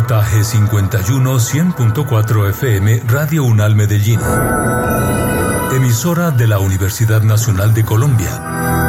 JG51 100.4 FM Radio Unal Medellín. Emisora de la Universidad Nacional de Colombia.